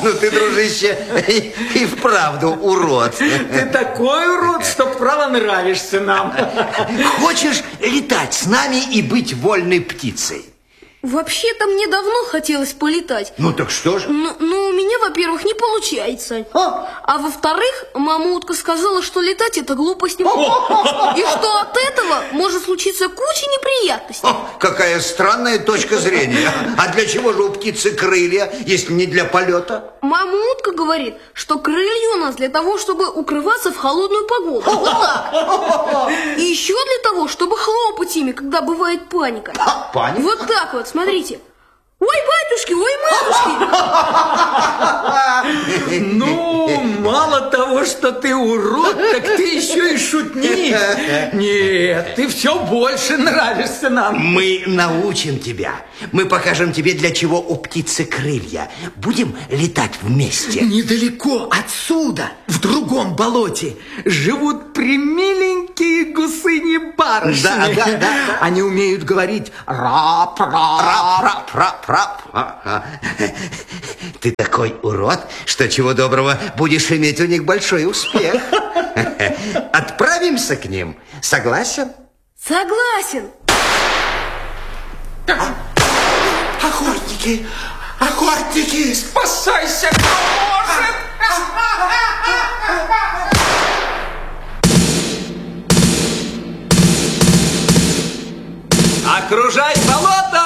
Ну ты, дружище, и вправду урод. Ты такой урод, что право нравишься нам. Хочешь летать с нами и быть вольной птицей? Вообще-то мне давно хотелось полетать. Ну так что же? Но у меня, во-первых, не получается. А во-вторых, мама утка сказала, что летать это глупость. И что от этого может случиться куча неприятностей. Какая странная точка зрения. А для чего же у птицы крылья, если не для полета? Мама утка говорит, что крылья у нас для того, чтобы укрываться в холодную погоду. Вот так. И еще для того, чтобы хлопать ими, когда бывает паника. Паника? Вот так вот, смотрите. Ой, батюшки, ой, матушки. Ну, мало того, что ты урод, так ты еще и шутник. Нет, ты все больше нравишься нам. Мы научим тебя. Мы покажем тебе, для чего у птицы крылья. Будем летать вместе. Недалеко отсюда, в другом болоте, живут примиленькие гусыни-барышни. Да. Они умеют говорить рап-рап. Ты такой урод, что чего доброго будешь иметь у них большой успех. Отправимся к ним. Согласен? Согласен. Охотники, спасайся, кто может! Окружай болото!